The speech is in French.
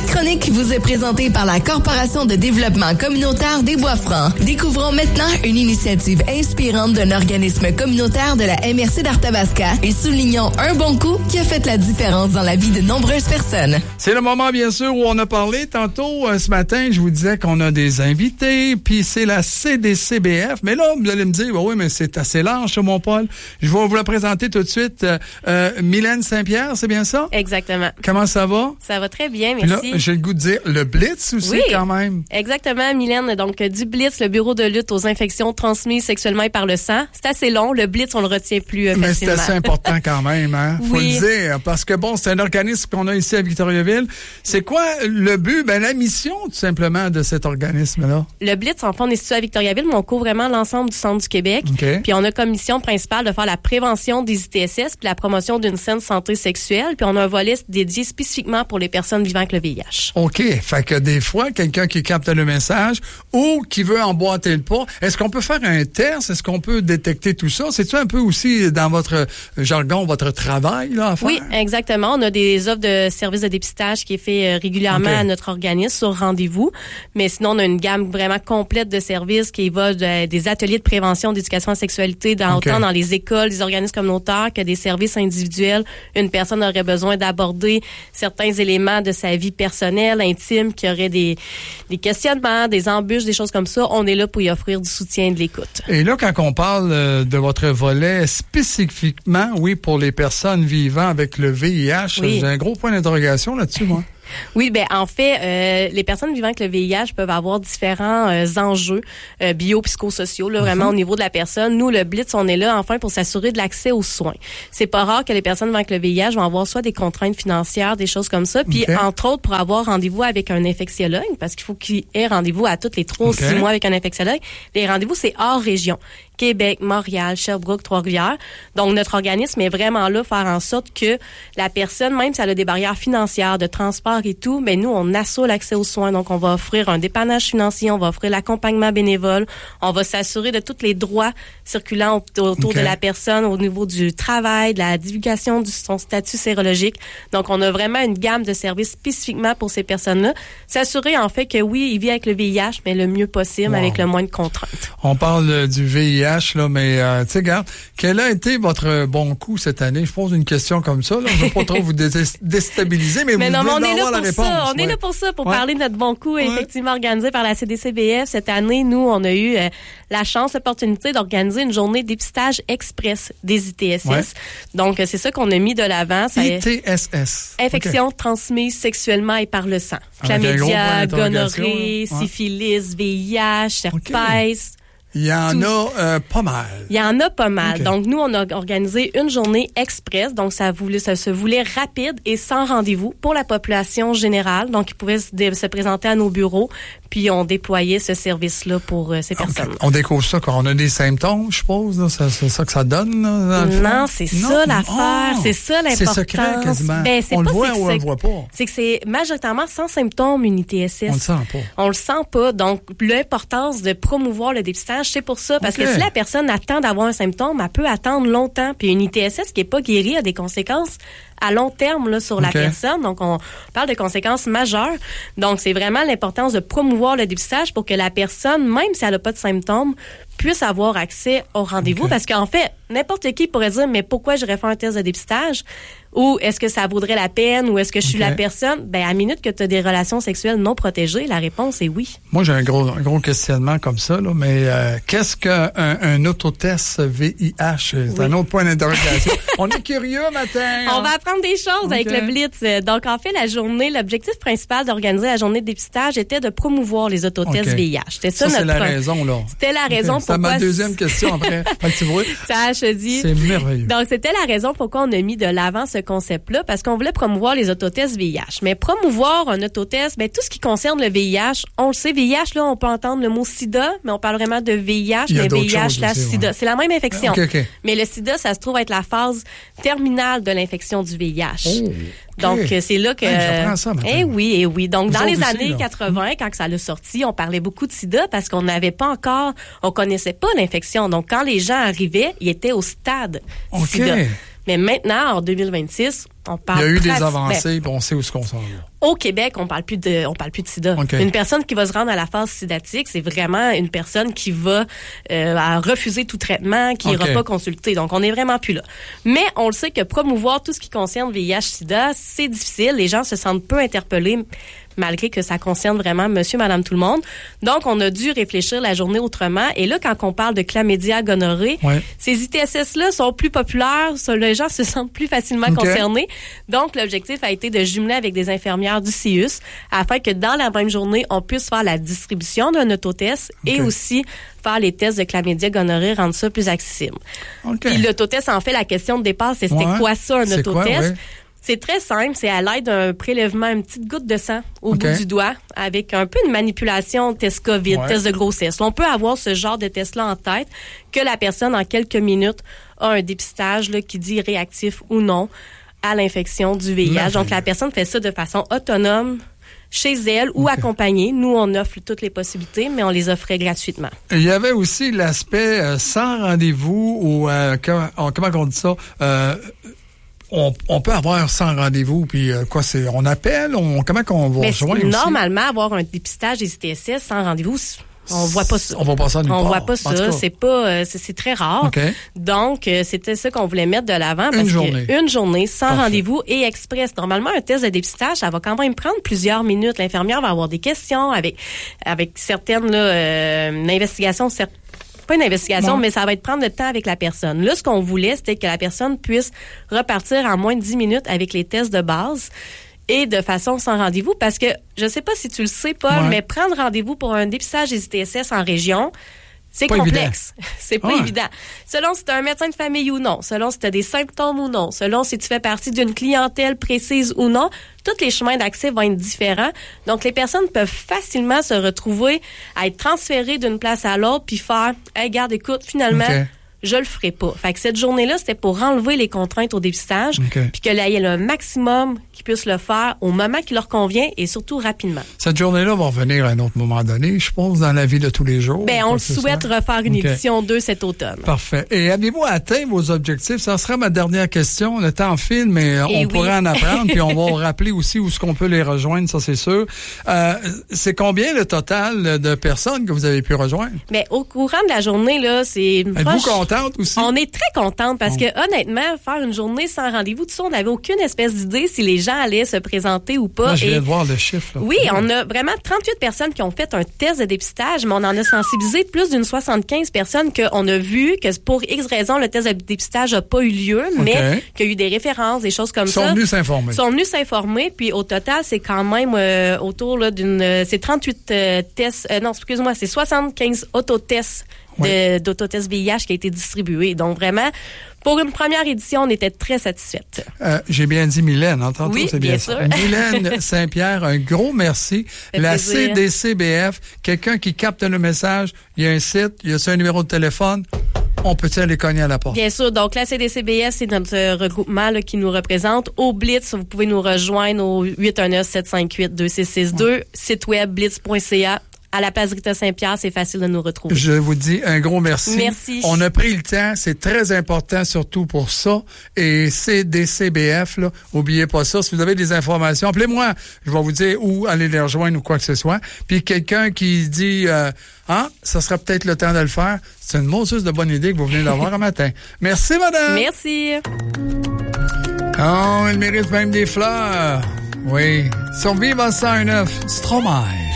chronique vous est présentée par la Corporation de développement communautaire des Bois-Francs. Découvrons maintenant une initiative inspirante d'un organisme communautaire de la MRC d'Arthabasca et soulignons un bon coup qui a fait la différence dans la vie de nombreuses personnes. C'est le moment, bien sûr, où on a parlé tantôt, ce matin, je vous disais qu'on a des invités, puis c'est la CDCBF. Mais là, vous allez me dire, oui, mais c'est assez large, mon Paul. Je vais vous la présenter tout de suite. Mylène Saint-Pierre, c'est bien ça? Exactement. Comment ça va? Ça va très bien, merci. Là, j'ai le goût de dire le Blitz aussi, oui, quand même. Exactement, Mylène. Donc, du Blitz, le Bureau de lutte aux infections transmises sexuellement et par le sang. C'est assez long. Le Blitz, on le retient plus facilement. Mais c'est assez important quand même, hein? Faut oui. le dire. Parce que bon, c'est un organisme qu'on a ici à Victoriaville. C'est quoi le but? Ben, la mission, tout simplement, de cet organisme-là. Le Blitz, en fait, on est situé à Victoriaville, mais on couvre vraiment l'ensemble du centre du Québec. Okay. Puis on a comme mission principale de faire la prévention des ITSS puis la promotion d'une saine santé sexuelle. Puis on a un volet dédié spécifiquement pour les personnes vivant avec le VIH. OK. Fait que des fois, quelqu'un qui capte le message ou qui veut emboîter le pas, est-ce qu'on peut faire un test? Est-ce qu'on peut détecter tout ça? C'est-tu un peu aussi dans votre jargon, votre travail, là, à faire? Oui, exactement. On a des offres de services de dépistage qui est fait régulièrement à notre organisme sur rendez-vous. Mais sinon, on a une gamme vraiment complète de services qui va des ateliers de prévention d'éducation à la sexualité autant dans les écoles, les organismes communautaires que des services individuels. Une personne aurait besoin d'aborder certains éléments de sa vie personnelle, intime, qui aurait des questionnements, des embûches, des choses comme ça. On est là pour y offrir du soutien et de l'écoute. Et là, quand on parle de votre volet spécifiquement, oui, pour les personnes vivant avec le VIH, j'ai un gros point d'interrogation là-dessus, moi. Oui, ben en fait, les personnes vivant avec le VIH peuvent avoir différents enjeux biopsychosociaux, là, vraiment au niveau de la personne. Nous, le Blitz, on est là enfin pour s'assurer de l'accès aux soins. C'est pas rare que les personnes vivant avec le VIH vont avoir soit des contraintes financières, des choses comme ça, puis entre autres pour avoir rendez-vous avec un infectiologue, parce qu'il faut qu'il ait rendez-vous à tous les 3 ou 6 mois avec un infectiologue. Les rendez-vous, c'est hors région. Québec, Montréal, Sherbrooke, Trois-Rivières. Donc, notre organisme est vraiment là pour faire en sorte que la personne, même si elle a des barrières financières, de transport et tout, mais nous, on assure l'accès aux soins. Donc, on va offrir un dépannage financier, on va offrir l'accompagnement bénévole, on va s'assurer de tous les droits circulant autour de la personne au niveau du travail, de la divulgation de son statut sérologique. Donc, on a vraiment une gamme de services spécifiquement pour ces personnes-là. S'assurer, en fait, que oui, il vit avec le VIH, mais le mieux possible, avec le moins de contraintes. On parle du VIH, là, mais tu sais, regarde, quel a été votre bon coup cette année? Je pose une question comme ça, là. Je veux pas trop vous déstabiliser, mais vous devez avoir la réponse. On est là pour ça, pour parler de notre bon coup, effectivement organisé par la CDCBF. Cette année, nous, on a eu la chance, l'opportunité d'organiser une journée dépistage express des ITSS. Donc, c'est ça qu'on a mis de l'avant. ITSS. Infection transmise sexuellement et par le sang. Chlamydia, gonorrhée, syphilis, VIH, herpès. Il y en a pas mal. Il y en a pas mal. Donc, nous, on a organisé une journée express. Donc, ça se voulait rapide et sans rendez-vous pour la population générale. Donc, ils pouvaient se présenter à nos bureaux. Puis, on déployait ce service-là pour ces personnes. On découvre ça quand on a des symptômes, je suppose. Là. C'est ça que ça donne, là, Non, c'est ça l'affaire. C'est ça l'importance. C'est secret, quasiment. Ben, on le voit ou on le voit pas. C'est que c'est majoritairement sans symptômes, une ITSS. On le sent pas. On le sent pas. Donc, l'importance de promouvoir le dépistage, c'est pour ça. Parce que si la personne attend d'avoir un symptôme, elle peut attendre longtemps. Puis une ITSS qui est pas guérie a des conséquences à long terme là, sur la personne. Donc, on parle de conséquences majeures. Donc, c'est vraiment l'importance de promouvoir le dépistage pour que la personne, même si elle n'a pas de symptômes, puisse avoir accès au rendez-vous. Parce qu'en fait, n'importe qui pourrait dire, mais pourquoi j'irais faire un test de dépistage? Ou est-ce que ça vaudrait la peine? Ou est-ce que je suis la personne? Ben, à minute que tu as des relations sexuelles non protégées, la réponse est oui. Moi, j'ai un gros questionnement comme ça, là, mais qu'est-ce qu'un autotest VIH? C'est un autre point d'interrogation. On est curieux, matin. On va apprendre des choses avec le Blitz. Donc, en fait, l'objectif principal d'organiser la journée de dépistage était de promouvoir les autotests VIH. C'était ça c'est la raison, là. C'était la raison pourquoi... C'est ma deuxième question après. Tu vois? Ça, je dis. C'est merveilleux. Donc, c'était la raison pourquoi on a mis de l'avant ce concept-là, parce qu'on voulait promouvoir les autotests VIH. Mais promouvoir un autotest, ben, tout ce qui concerne le VIH, on le sait, VIH, là, on peut entendre le mot sida, mais on parle vraiment de VIH, mais VIH/SIDA. C'est la même infection. Mais le sida, ça se trouve être la phase terminale de l'infection du VIH. Donc, c'est là que... j'apprends ça maintenant. Eh oui. Donc, dans les années là. 80, quand ça l'a sorti, on parlait beaucoup de sida parce qu'on n'avait pas encore... On connaissait pas l'infection. Donc, quand les gens arrivaient, ils étaient au stade sida. Mais maintenant, en 2026, On parle il y a eu des avancées, puis on sait où est-ce qu'on s'en va. Au Québec, on parle plus de sida. Okay. Une personne qui va se rendre à la phase sidatique, c'est vraiment une personne qui va refuser tout traitement, qui ira pas consulter. Donc, on n'est vraiment plus là. Mais on le sait que promouvoir tout ce qui concerne VIH/SIDA, c'est difficile. Les gens se sentent peu interpellés, malgré que ça concerne vraiment monsieur, madame, tout le monde. Donc, on a dû réfléchir la journée autrement. Et là, quand on parle de chlamydia, gonorrhée, ces ITSS-là sont plus populaires, les gens se sentent plus facilement concernés. Donc, l'objectif a été de jumeler avec des infirmières du CIUS afin que dans la même journée, on puisse faire la distribution d'un autotest et aussi faire les tests de chlamydia, gonorrhée, rendre ça plus accessible. Puis l'autotest, en fait, la question de départ, c'était quoi ça, un autotest? C'est très simple, c'est à l'aide d'un prélèvement, une petite goutte de sang au bout du doigt, avec un peu de manipulation, test COVID, test de grossesse. On peut avoir ce genre de test-là en tête, que la personne, en quelques minutes, a un dépistage là, qui dit réactif ou non à l'infection du VIH. Donc, la personne fait ça de façon autonome, chez elle ou accompagnée. Nous, on offre toutes les possibilités, mais on les offrait gratuitement. Il y avait aussi l'aspect sans rendez-vous ou, comment on dit ça, on peut avoir sans rendez-vous, puis on appelle, comment qu'on va rejoindre aussi? Normalement, avoir un dépistage des ITSS sans rendez-vous, on voit pas ça. On voit pas ça nulle part. On voit pas ça. C'est très rare. Donc, c'était ça qu'on voulait mettre de l'avant. Une journée sans rendez-vous et express. Normalement, un test de dépistage, ça va quand même prendre plusieurs minutes. L'infirmière va avoir des questions avec certaines, une investigation, pas une investigation, mais ça va être prendre le temps avec la personne. Là, ce qu'on voulait, c'était que la personne puisse repartir en moins de 10 minutes avec les tests de base et de façon sans rendez-vous, parce que je sais pas si tu le sais, Paul, mais prendre rendez-vous pour un dépistage des ITSS en région, c'est complexe. C'est pas évident. Selon si tu as un médecin de famille ou non, selon si tu as des symptômes ou non, selon si tu fais partie d'une clientèle précise ou non, tous les chemins d'accès vont être différents. Donc, les personnes peuvent facilement se retrouver à être transférées d'une place à l'autre puis faire « Hey, garde, écoute, finalement... je le ferai pas. » Fait que cette journée-là, c'était pour enlever les contraintes au dépistage, puis que là, il y ait le maximum qui puissent le faire au moment qui leur convient et surtout rapidement. Cette journée-là va revenir à un autre moment donné, je pense, dans la vie de tous les jours. On le souhaite refaire une édition 2 cet automne. Parfait. Et avez-vous atteint vos objectifs? Ça sera ma dernière question. Le temps file, mais on pourrait en apprendre, puis on va rappeler aussi où est-ce qu'on peut les rejoindre, ça c'est sûr. C'est combien le total de personnes que vous avez pu rejoindre? Au courant de la journée, là, c'est... Êtes-vous contente aussi? On est très contente parce que, honnêtement, faire une journée sans rendez-vous, tout ça, on n'avait aucune espèce d'idée si les gens allaient se présenter ou pas. Là, je viens de voir le chiffre. Là. Oui, on a vraiment 38 personnes qui ont fait un test de dépistage, mais on en a sensibilisé plus d'une 75 personnes qu'on a vu que pour X raisons, le test de dépistage n'a pas eu lieu, mais qu'il y a eu des références, des choses comme ça. Ils sont venus s'informer. Puis au total, c'est quand même autour là, c'est 38 tests, c'est 75 autotests d'autotest VIH qui a été distribué. Donc, vraiment, pour une première édition, on était très satisfaite. J'ai bien dit Mylène, tantôt, oui, c'est bien sûr. Ça. Mylène Saint-Pierre, un gros merci. La CDCBF, quelqu'un qui capte le message, il y a un site, il y a un numéro de téléphone. On peut-il aller cogner à la porte? Bien sûr. Donc, la CDCBF, c'est notre regroupement là, qui nous représente. Au Blitz, vous pouvez nous rejoindre au 819-758-2662, site web blitz.ca. À la place Rita Saint-Pierre, c'est facile de nous retrouver. Je vous dis un gros merci. Merci. On a pris le temps, c'est très important surtout pour ça. Et CDCBF, là, oubliez pas ça. Si vous avez des informations, appelez-moi. Je vais vous dire où aller les rejoindre ou quoi que ce soit. Puis quelqu'un qui dit, ça serait peut-être le temps de le faire. C'est une mauvaise de bonne idée que vous venez d'avoir un matin. Merci, madame. Merci. Oh, elle mérite même des fleurs. Oui. Survivre à 109, Stromae.